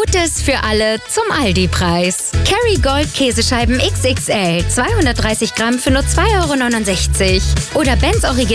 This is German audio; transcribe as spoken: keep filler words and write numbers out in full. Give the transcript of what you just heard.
Gutes für alle zum Aldi-Preis. Kerry Gold Käsescheiben X X L, zweihundertdreißig Gramm für nur zwei Euro neunundsechzig. Oder Benz Original